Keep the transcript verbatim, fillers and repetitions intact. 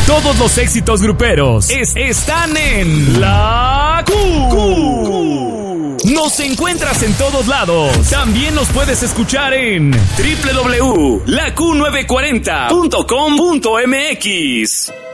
Todos los éxitos gruperos es, están en La Q. Q. Nos encuentras en todos lados. También nos puedes escuchar en doble u doble u doble u punto la q novecientos cuarenta punto com punto m x.